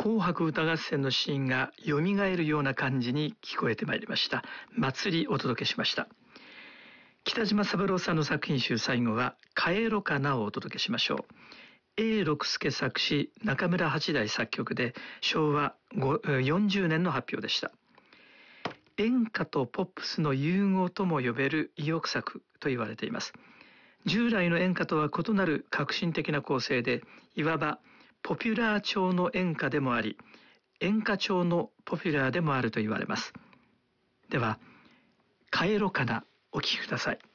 紅白歌合戦のシーンが蘇るような感じに聞こえてまいりました。祭りお届けしました。北島三郎さんの作品集、最後は帰ろかなをお届けしましょう。永六輔作詞、中村八大作曲で昭和40年の発表でした。演歌とポップスの融合とも呼べる意欲作と言われています。従来の演歌とは異なる革新的な構成で、いわばポピュラー調の演歌でもあり、演歌調のポピュラーでもあると言われます。では、帰ろかな、お聴きください。